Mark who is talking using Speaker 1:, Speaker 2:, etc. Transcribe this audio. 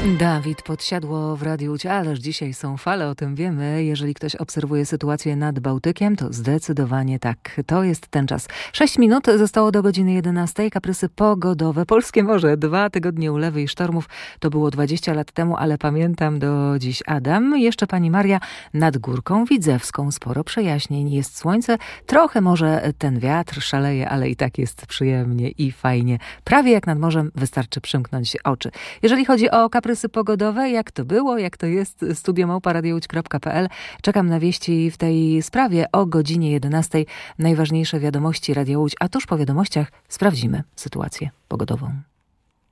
Speaker 1: Dawid Podsiadło w Radiu Łódź, ależ dzisiaj są fale, o tym wiemy. Jeżeli ktoś obserwuje sytuację nad Bałtykiem, to zdecydowanie tak. To jest ten czas. 6 minut zostało do godziny 11. Kaprysy pogodowe. Polskie morze. 2 tygodnie ulewy i sztormów. To było 20 lat temu, ale pamiętam do dziś. Adam. Jeszcze pani Maria nad Górką Widzewską. Sporo przejaśnień. Jest słońce. Trochę może ten wiatr szaleje, ale i tak jest przyjemnie i fajnie. Prawie jak nad morzem, wystarczy przymknąć oczy. Jeżeli chodzi o kaprysy pogodowe, jak to było, jak to jest, studio@radiołódź.pl. Czekam na wieści w tej sprawie o godzinie 11. Najważniejsze wiadomości Radia Łódź, a tuż po wiadomościach sprawdzimy sytuację pogodową.